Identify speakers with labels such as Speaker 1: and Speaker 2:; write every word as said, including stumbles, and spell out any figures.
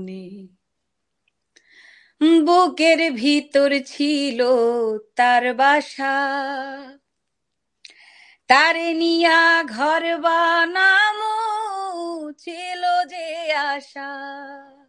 Speaker 1: মনে, বুকের ভিতর ছিল তার বাসা, তারে নিয়া ঘর বানামু ছিল যে আশা।